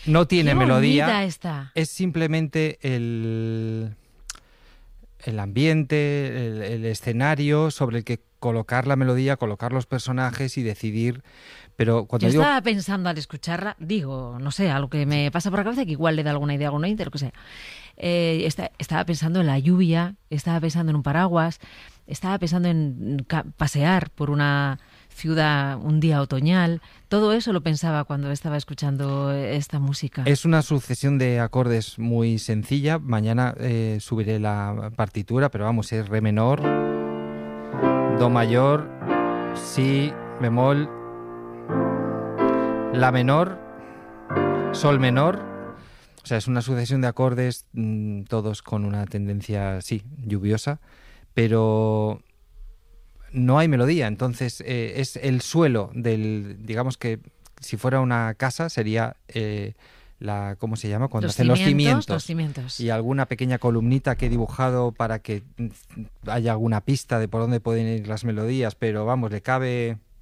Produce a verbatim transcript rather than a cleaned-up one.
no tiene Qué melodía. bonita está. Es simplemente el, el ambiente, el, el escenario sobre el que colocar la melodía, colocar los personajes y decidir. Pero cuando Yo digo... estaba pensando al escucharla, digo, no sé, algo que me pasa por la cabeza, que igual le da alguna idea a algún oyente, lo que sea. Eh, está- estaba pensando en la lluvia, estaba pensando en un paraguas, estaba pensando en ca- pasear por una ciudad un día otoñal. Todo eso lo pensaba cuando estaba escuchando esta música. Es una sucesión de acordes muy sencilla. Mañana eh, subiré la partitura, pero vamos, es re menor, do mayor, si bemol, la menor, sol menor. O sea, es una sucesión de acordes, mmm, todos con una tendencia, sí, lluviosa, pero no hay melodía. Entonces, eh, es el suelo del, digamos que si fuera una casa sería eh, la, ¿cómo se llama? Cuando Los hacen los cimientos, cimientos. los cimientos. Y alguna pequeña columnita que he dibujado para que mm, haya alguna pista de por dónde pueden ir las melodías, pero vamos, le cabe